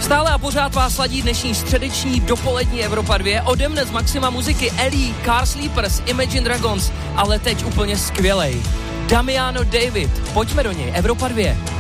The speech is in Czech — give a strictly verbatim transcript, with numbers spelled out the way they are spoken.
Stále a pořád vás sladí dnešní středeční dopolední Evropa dva. Ode mne z Maxima muziky Ellie, Car Sleepers, Imagine Dragons, ale teď úplně skvělej. Damiano David, pojďme do něj, Evropa dva.